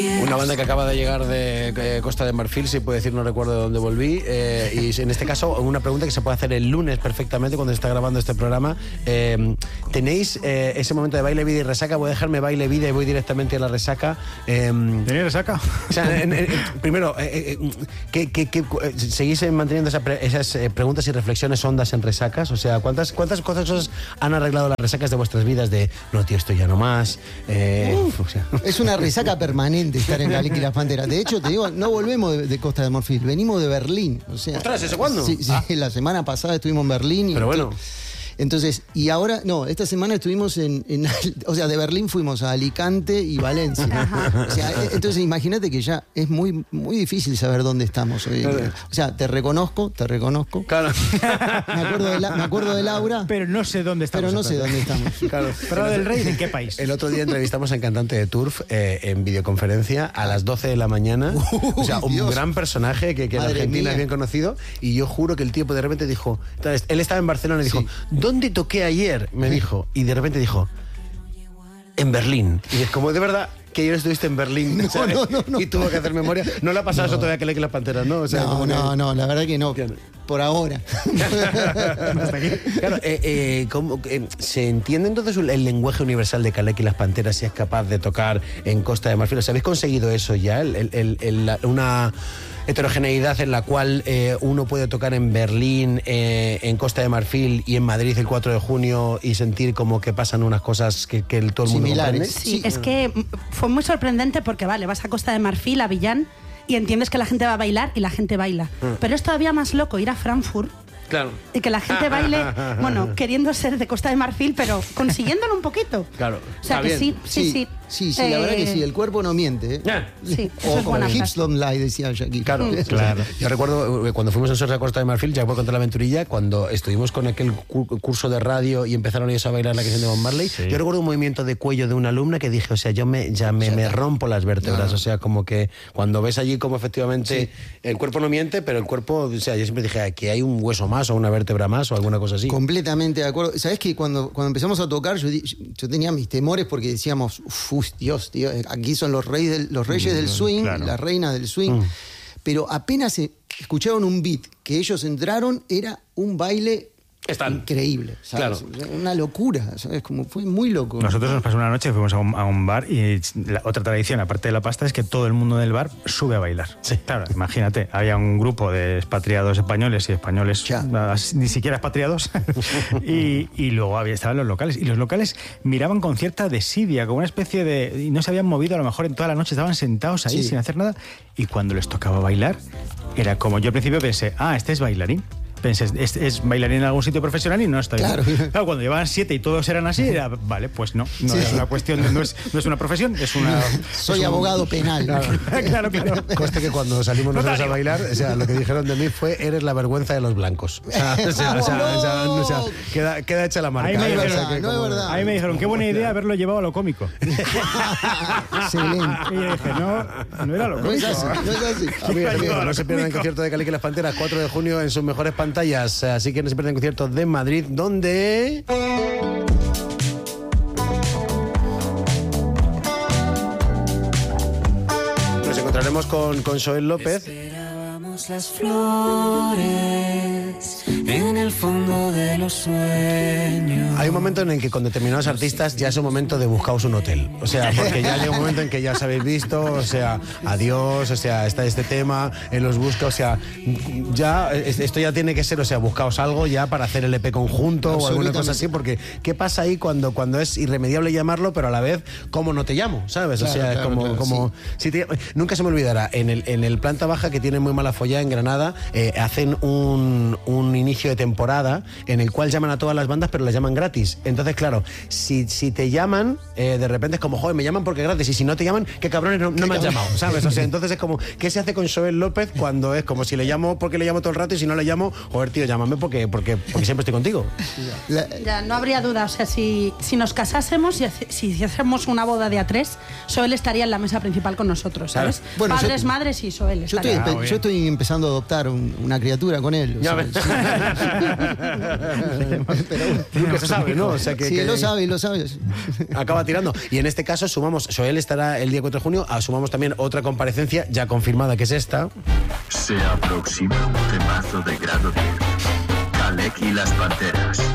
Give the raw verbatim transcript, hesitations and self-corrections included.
Una banda que acaba de llegar de eh, Costa de Marfil, si puedo decir, no recuerdo de dónde volví. Eh, y en este caso, una pregunta que se puede hacer el lunes perfectamente cuando se está grabando este programa. Eh, ¿Tenéis eh, ese momento de baile, vida y resaca? Voy a dejarme baile, vida y voy directamente a la resaca. Eh, ¿Tenéis resaca? O sea, en, en, primero, eh, eh, ¿qué, qué, qué, ¿seguís manteniendo esa pre, esas eh, preguntas y reflexiones hondas en resacas? O sea, ¿cuántas, cuántas cosas han arreglado las resacas de vuestras vidas? De, no, tío, esto ya no más. Eh, uh, o sea. Es una resaca permanente estar en Calequi y las Panteras. De hecho, te digo, no volvemos de, de Costa de Marfil, venimos de Berlín. O sea, ¿Ostras, ese cuándo? Sí, sí, ah. la semana pasada estuvimos en Berlín. Y Pero bueno. Entonces, y ahora, no, esta semana estuvimos en, en, o sea, de Berlín fuimos a Alicante y Valencia. Ajá. O sea, entonces imagínate que ya es muy, muy difícil saber dónde estamos hoy. Claro. O sea, te reconozco, te reconozco. Claro. Me acuerdo de, la, me acuerdo de Laura. Pero no sé dónde estamos. Pero no sé dónde estamos. Claro. Pero del Rey, ¿en qué país? El otro día entrevistamos al cantante de Turf eh, en videoconferencia a las doce de la mañana. Uy, o sea, un Dios. gran personaje que, que en Madre Argentina mía. es bien conocido. Y yo juro que el tío de repente dijo... Entonces, él estaba en Barcelona y dijo, Sí. ¿dónde toqué ayer? Me dijo. Y de repente dijo, en Berlín. Y es como, de verdad... que ayer estuviste en Berlín. No, o sea, no, no, no. Y tuvo que hacer memoria. No le ha pasado No. eso todavía que le que las panteras, ¿no? O sea, No, como que- no, no, la verdad que no. Por ahora. Hasta aquí. Claro, eh, eh, ¿cómo, eh, ¿se entiende entonces el lenguaje universal de Calequi y las Panteras si es capaz de tocar en Costa de Marfil? O sea, ¿habéis conseguido eso ya? El, el, el, el, la- una heterogeneidad en la cual eh, uno puede tocar en Berlín, eh, en Costa de Marfil y en Madrid el cuatro de junio y sentir como que pasan unas cosas que, que el, todo el mundo Similares. comprende. Sí, es que fue muy sorprendente porque, vale, vas a Costa de Marfil, a Villán, y entiendes que la gente va a bailar y la gente baila. Mm. Pero es todavía más loco ir a Frankfurt Claro. y que la gente baile, bueno, queriendo ser de Costa de Marfil, pero consiguiéndolo un poquito. Claro. O sea Está que bien. sí, sí, sí. Sí, sí, la Eh, verdad que sí, el cuerpo no miente. ¿eh? Ya. Sí, eso O es buena hips frase. don't lie, decía Jackie. Claro, Claro. Yo recuerdo eh, cuando fuimos nosotros a Costa de Marfil, ya puedo contar la aventurilla, cuando estuvimos con aquel cu- curso de radio y empezaron ellos a bailar la canción de Bob Marley. Sí. Yo recuerdo un movimiento de cuello de una alumna que dije, o sea, yo me, ya me, Ya me está. rompo las vértebras. No. O sea, como que cuando ves allí como efectivamente el cuerpo no miente, pero el cuerpo, o sea, yo siempre dije "Ay, que hay un hueso más o una vértebra más o alguna cosa así. Completamente de acuerdo. ¿Sabes que cuando, cuando empezamos a tocar, yo, di- yo tenía mis temores porque decíamos, uff, Dios, tío, aquí son los reyes del, los reyes del swing, claro. las reinas del swing. Mm. Pero apenas se- escucharon un beat que ellos entraron, era un baile Están. increíble. ¿sabes? Claro. Una locura, ¿sabes? Como fue muy loco. Nosotros nos pasó una noche, fuimos a un, a un bar y la otra tradición, aparte de la pasta, es que todo el mundo del bar sube a bailar. Sí. Claro, imagínate, había un grupo de expatriados españoles y españoles Ya. ah, ni siquiera expatriados y, y luego había, estaban los locales y los locales miraban con cierta desidia, como una especie de... y no se habían movido a lo mejor en toda la noche, estaban sentados ahí Sí. sin hacer nada y cuando les tocaba bailar era como yo al principio pensé, ah, este es bailarín. Pensé, es, es bailarín en algún sitio profesional y no está Claro. bien. Claro, cuando llevaban siete y todos eran así, era, vale, pues no, no Sí. es una cuestión, de- no es, no es una profesión, es una... Soy es un- abogado penal. claro, claro. Conste que cuando salimos nosotros a Notario. bailar, o sea, lo que dijeron de mí fue, eres la vergüenza de los blancos. O sea, o sea, o sea, o sea, o sea, queda, queda hecha la marca. Ahí me ¿eh? O sea, dijeron- que no es como- verdad. A mí me dijeron, qué buena idea haberlo llevado a lo cómico. Excelente. Y yo dije, no, no era lo No es cómico. así, no es así. Amigos, amigos, no se pierdan el Cómico. concierto de Calequi y las Panteras, cuatro de junio en sus mejores pantallas. Así que no se pierdan el concierto de Madrid, donde... Nos encontraremos con, con Joel López. Esperábamos las flores en el fondo de los sueños. Hay un momento en el que con determinados artistas ya es un momento de buscaros un hotel. O sea, porque ya llega un momento en que ya os habéis visto, o sea, adiós, o sea, está este tema, él los busca, o sea, ya, esto ya tiene que ser, o sea, buscaos algo ya para hacer el E P conjunto o alguna cosa así, porque ¿qué pasa ahí cuando, cuando es irremediable llamarlo, pero a la vez, ¿cómo no te llamo? ¿Sabes? O Claro, sea, es claro, como... claro, como sí. si te- nunca se me olvidará, en el, en el planta baja que tiene muy mala follada en Granada, eh, hacen un, un inicio de temporada en el cual llaman a todas las bandas, pero las llaman gratis. Entonces, claro, si, si te llaman, eh, de repente es como, joder, me llaman porque es gratis, y si no te llaman, qué cabrones, no, no me han llamado, ¿sabes? O sea, entonces es como, ¿qué se hace con Joel López cuando es como si le llamo porque le llamo todo el rato y si no le llamo, joder, tío, llámame porque, porque, porque siempre estoy contigo? La- Ya, no habría duda. O sea, si, si nos casásemos y hace- si hiciésemos una boda de a tres, Joel estaría en la mesa principal con nosotros, ¿sabes? Claro. Bueno, Padres, yo- madres y Joel Yo estoy, estaría. Ah, pe- muy yo bien. estoy empezando a adoptar un- una criatura con él. o Ya sea, ves. pero bueno. Nunca se sabe, ¿no? O sea, que, Sí, que él lo sabe, él lo sabe. acaba tirando. Y en este caso sumamos, Joel estará el día cuatro de junio, sumamos también otra comparecencia ya confirmada, que es esta. Se aproxima un temazo de grado diez. Kalec y las Panteras.